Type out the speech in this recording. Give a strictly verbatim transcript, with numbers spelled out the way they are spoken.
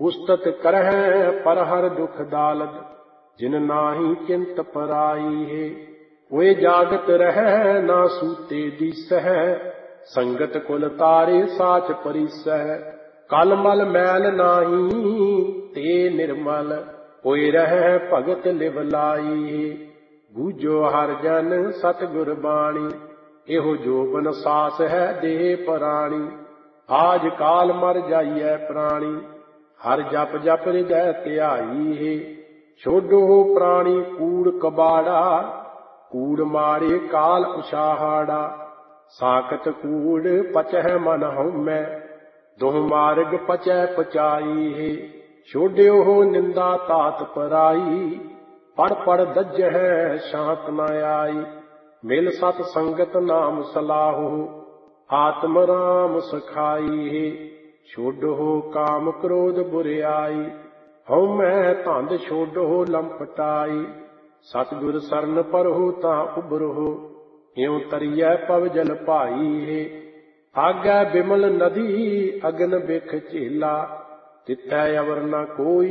उस्तत करह पर हर दुख दालद, जिन नाहि चिंत पराई है। ओए जागत रह ना सूते दिसह, संगत कुल तारे साच परिसह। कल मल मैल नाही ते निर्मल, होए रह भगत लिव लाई। बूझो हर जन सतगुर बाणी, एहो जोबन सास है देह पराणी। आज काल मर जाइए प्राणी, हर जप जप हृदय ध्याई है। छोडो प्राणी कूड़ कबाड़ा, कूड़ मारे काल उछाहाड़ा। साकत कूड़ पचह मन हउमै, दोह मार्ग पचै पचाई है। छोड्यो हो निंदा तात पराई, पढ़ पढ़ दज्जह शांत न आई। मिल सत संगत नाम सलाहो, आत्म राम सखाई है। छोडो काम क्रोध बुरियाई, हउमै धंध छोडो लंपटाई। सतगुर सरन परहो तां उबरहो, इउं तरियै पव जल भाई है। आगै बिमल नदी अगन बिख झेला, तिथै अवर न कोई